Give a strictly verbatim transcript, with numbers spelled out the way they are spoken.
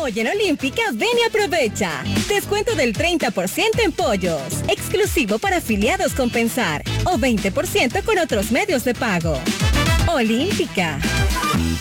Hoy en Olímpica ven y aprovecha. Descuento del treinta por ciento en pollos, exclusivo para afiliados con Pensar, o veinte por ciento con otros medios de pago. Olímpica.